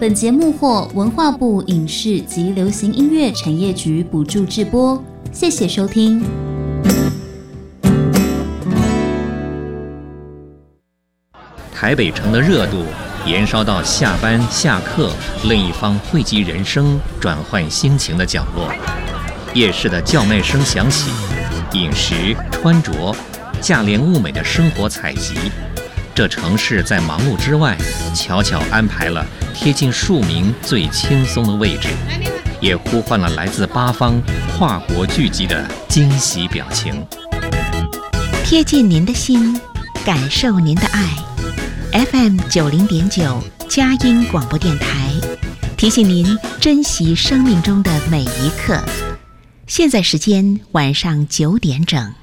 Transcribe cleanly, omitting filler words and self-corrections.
本节目获文化部影视及流行音乐产业局补助制播，谢谢收听。 台北城的热度延烧到下班下课另一方汇集人生转换心情的角落，夜市的叫卖声响起，饮食穿着价廉物美的生活采集，这城市在忙碌之外悄悄安排了贴近庶民最轻松的位置，也呼唤了来自八方跨国聚集的惊喜表情。 贴近您的心，感受您的爱。FM 90.9佳音广播电台提醒您珍惜生命中的每一刻。现在时间晚上9点整。